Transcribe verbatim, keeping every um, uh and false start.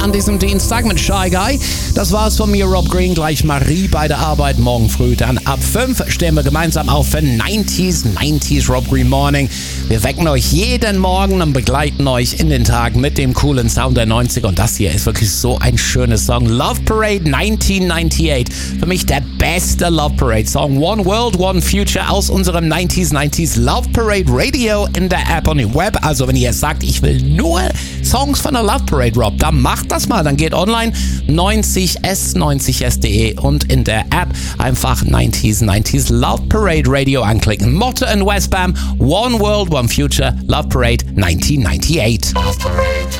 an diesem Dienstag mit Shy Guy. Das war's von mir, Rob Green. Gleich Marie bei der Arbeit. Morgen früh dann ab fünf stehen wir gemeinsam auf für neunziger, neunziger Rob Green Morning. Wir wecken euch jeden Morgen und begleiten euch in den Tag mit dem coolen Sound der neunziger. Und das hier ist wirklich so ein schöner Song. Love Parade neunzehnhundertachtundneunzig. Für mich der beste Love Parade Song. One World, One Future aus unserem neunziger, neunziger Love Parade Radio in der App und im Web. Also wenn ihr jetzt sagt, ich will nur Songs von der Love Parade, Rob, dann macht das mal. Dann geht online neunzig s neunzig s punkt de und in der App einfach neunziger, neunziger Love Parade Radio anklicken. Motto and Westbam, One World, One Future, Love Parade neunzehnhundertachtundneunzig. Love Parade.